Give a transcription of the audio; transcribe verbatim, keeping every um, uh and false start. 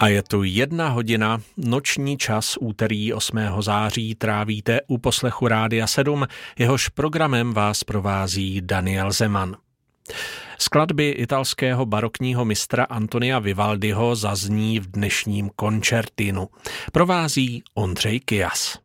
A je tu jedna hodina, noční čas úterý osmého září trávíte u poslechu Rádia sedm, jehož programem vás provází Daniel Zeman. Skladby italského barokního mistra Antonia Vivaldiho zazní v dnešním koncertinu. Provází Ondřej Kyas.